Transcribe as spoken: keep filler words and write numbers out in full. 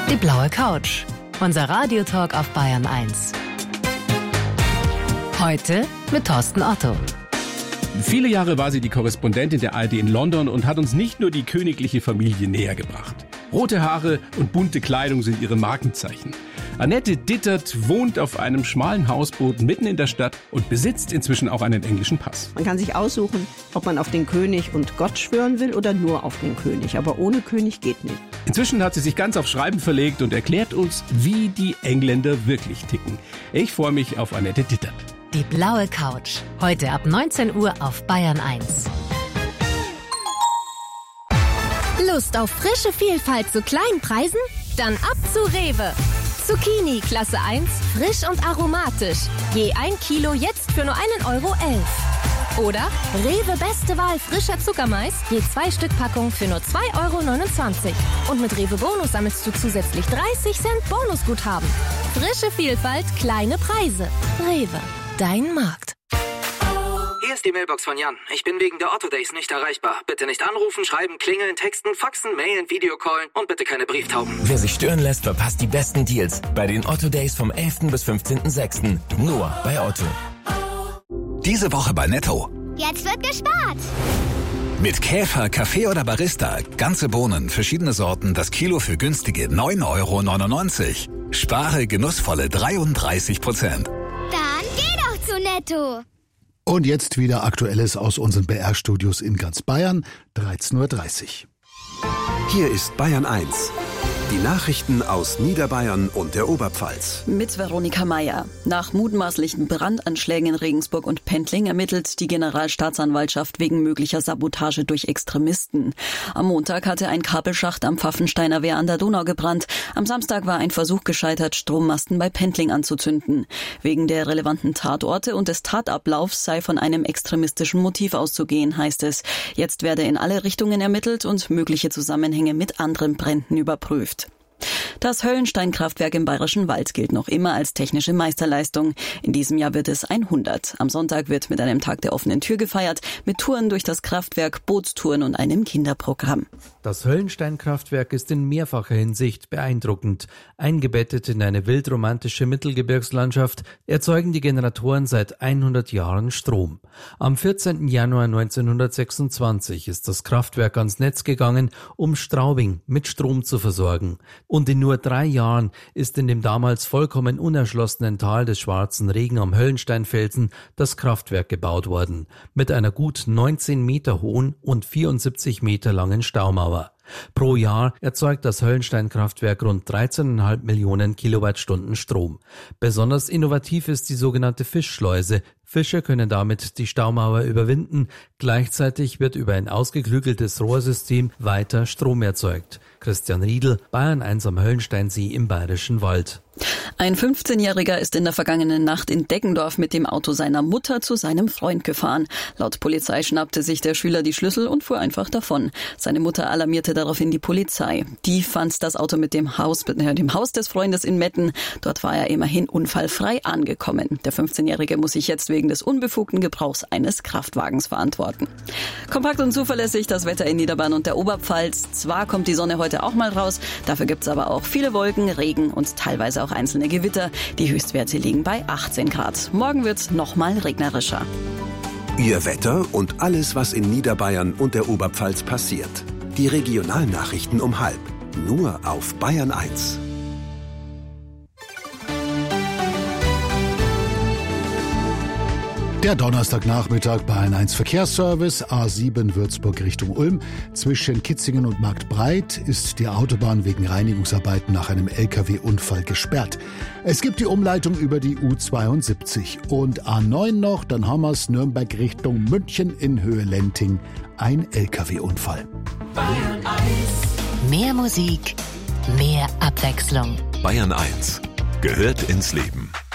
Die blaue Couch. Unser Radiotalk auf Bayern eins. Heute mit Thorsten Otto. Viele Jahre war sie die Korrespondentin der A R D in London und hat uns nicht nur die königliche Familie näher gebracht. Rote Haare und bunte Kleidung sind ihre Markenzeichen. Annette Dittert wohnt auf einem schmalen Hausboot mitten in der Stadt und besitzt inzwischen auch einen englischen Pass. Man kann sich aussuchen, ob man auf den König und Gott schwören will oder nur auf den König. Aber ohne König geht nicht. Inzwischen hat sie sich ganz auf Schreiben verlegt und erklärt uns, wie die Engländer wirklich ticken. Ich freue mich auf Annette Dittert. Die blaue Couch. Heute ab neunzehn Uhr auf Bayern eins. Lust auf frische Vielfalt zu kleinen Preisen? Dann ab zu Rewe. Zucchini Klasse eins, frisch und aromatisch. Je ein Kilo jetzt für nur einen Euro elf. Oder Rewe beste Wahl frischer Zuckermais, je zwei Stück Packung für nur zwei Euro neunundzwanzig. Und mit Rewe Bonus sammelst du zusätzlich dreißig Cent Bonusguthaben. Frische Vielfalt, kleine Preise. Rewe, dein Markt. Hier ist die Mailbox von Jan. Ich bin wegen der Otto Days nicht erreichbar. Bitte nicht anrufen, schreiben, klingeln, texten, faxen, mailen, Videocallen und bitte keine Brieftauben. Wer sich stören lässt, verpasst die besten Deals bei den Otto Days vom elften bis fünfzehnten sechsten Nur bei Otto. Diese Woche bei Netto. Jetzt wird gespart. Mit Käfer, Kaffee oder Barista. Ganze Bohnen, verschiedene Sorten, das Kilo für günstige neun Euro neunundneunzig. Spare genussvolle dreiunddreißig Prozent. Dann geh doch zu Netto. Und jetzt wieder Aktuelles aus unseren B R-Studios in ganz Bayern, dreizehn Uhr dreißig. Hier ist Bayern eins. Die Nachrichten aus Niederbayern und der Oberpfalz. Mit Veronika Meier. Nach mutmaßlichen Brandanschlägen in Regensburg und Pentling ermittelt die Generalstaatsanwaltschaft wegen möglicher Sabotage durch Extremisten. Am Montag hatte ein Kabelschacht am Pfaffensteiner Wehr an der Donau gebrannt. Am Samstag war ein Versuch gescheitert, Strommasten bei Pentling anzuzünden. Wegen der relevanten Tatorte und des Tatablaufs sei von einem extremistischen Motiv auszugehen, heißt es. Jetzt werde in alle Richtungen ermittelt und mögliche Zusammenhänge mit anderen Bränden überprüft. Das Höllenstein-Kraftwerk im Bayerischen Wald gilt noch immer als technische Meisterleistung. In diesem Jahr wird es hundert. Am Sonntag wird mit einem Tag der offenen Tür gefeiert, mit Touren durch das Kraftwerk, Bootstouren und einem Kinderprogramm. Das Höllenstein-Kraftwerk ist in mehrfacher Hinsicht beeindruckend. Eingebettet in eine wildromantische Mittelgebirgslandschaft erzeugen die Generatoren seit hundert Jahren Strom. Am vierzehnten Januar neunzehnhundertsechsundzwanzig ist das Kraftwerk ans Netz gegangen, um Straubing mit Strom zu versorgen. Und in nur drei Jahren ist in dem damals vollkommen unerschlossenen Tal des Schwarzen Regen am Höllensteinfelsen das Kraftwerk gebaut worden, mit einer gut neunzehn Meter hohen und vierundsiebzig Meter langen Staumauer. Pro Jahr erzeugt das Höllenstein-Kraftwerk rund dreizehn Komma fünf Millionen Kilowattstunden Strom. Besonders innovativ ist die sogenannte Fischschleuse. Fische können damit die Staumauer überwinden. Gleichzeitig wird über ein ausgeklügeltes Rohrsystem weiter Strom erzeugt. Christian Riedl, Bayern eins am Höllensteinsee im Bayerischen Wald. Ein fünfzehnjähriger ist in der vergangenen Nacht in Deggendorf mit dem Auto seiner Mutter zu seinem Freund gefahren. Laut Polizei schnappte sich der Schüler die Schlüssel und fuhr einfach davon. Seine Mutter alarmierte daraufhin die Polizei. Die fand das Auto mit dem Haus, mit dem Haus des Freundes in Metten. Dort war er immerhin unfallfrei angekommen. Der fünfzehnjährige muss sich jetzt wegen des unbefugten Gebrauchs eines Kraftwagens verantworten. Kompakt und zuverlässig das Wetter in Niederbayern und der Oberpfalz. Zwar kommt die Sonne heute auch mal raus, dafür gibt's aber auch viele Wolken, Regen und teilweise auch einzelne Gewitter. Die Höchstwerte liegen bei achtzehn Grad. Morgen wird's noch mal regnerischer. Ihr Wetter und alles, was in Niederbayern und der Oberpfalz passiert. Die Regionalnachrichten um halb. Nur auf Bayern eins. Der Donnerstagnachmittag bei Bayern eins Verkehrsservice, A sieben Würzburg Richtung Ulm. Zwischen Kitzingen und Marktbreit ist die Autobahn wegen Reinigungsarbeiten nach einem L K W-Unfall gesperrt. Es gibt die Umleitung über die U zweiundsiebzig. Und A neun noch, dann haben wir es Nürnberg Richtung München in Höhe Lenting. Ein L K W-Unfall. Bayern eins. Mehr Musik, mehr Abwechslung. Bayern eins gehört ins Leben.